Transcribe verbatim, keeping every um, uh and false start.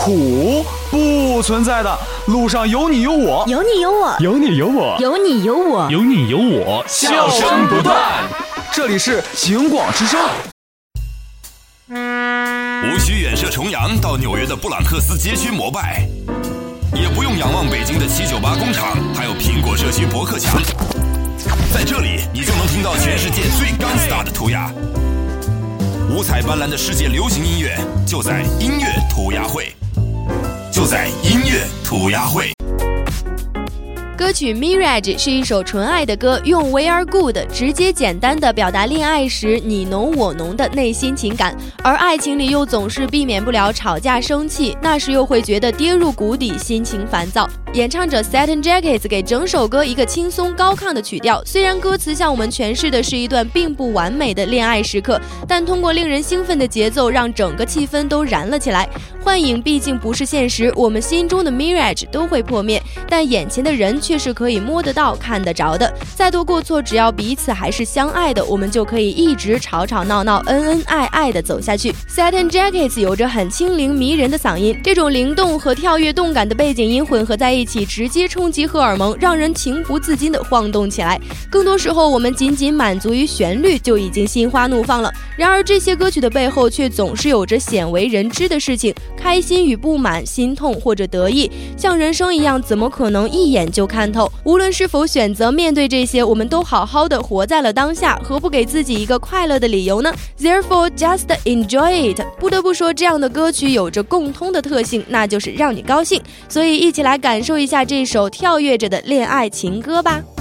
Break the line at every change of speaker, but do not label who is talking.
苦？不存在的，路上有你有我，
有你有我，
有你有我，
有你有我，
有你有我，
笑声不断。这里是警广之声。
无需远涉重洋到纽约的布朗克斯街区膜拜，也不用仰望北京的七九八工厂，还有苹果社区博客墙。在这里，你就能听到全世界最钢 star 的涂鸦，五彩斑斓的世界流行音乐就在音乐涂鸦会，就在音乐涂鸦会。
歌曲 Mirage 是一首纯爱的歌，用 We Are Good 直接简单的表达恋爱时你侬我侬的内心情感，而爱情里又总是避免不了吵架生气，那时又会觉得跌入谷底，心情烦躁。演唱者 Satin Jackets 给整首歌一个轻松高亢的曲调，虽然歌词向我们诠释的是一段并不完美的恋爱时刻，但通过令人兴奋的节奏让整个气氛都燃了起来。幻影毕竟不是现实，我们心中的 Mirage 都会破灭，但眼前的人却是可以摸得到看得着的，再多过错只要彼此还是相爱的，我们就可以一直吵吵闹闹恩恩爱爱的走下去。 Satin Jackets 有着很轻灵迷人的嗓音，这种灵动和跳跃动感的背景音混合在一起，直接冲击荷尔蒙，让人情不自禁的晃动起来。更多时候我们仅仅满足于旋律就已经心花怒放了，然而这些歌曲的背后却总是有着鲜为人知的事情，开心与不满，心痛或者得意，像人生一样，怎么可能一眼就看透？无论是否选择面对这些，我们都好好的活在了当下，何不给自己一个快乐的理由呢？ Therefore just enjoy it。 不得不说，这样的歌曲有着共通的特性，那就是让你高兴，所以一起来感受一下这首跳跃着的恋爱情歌吧。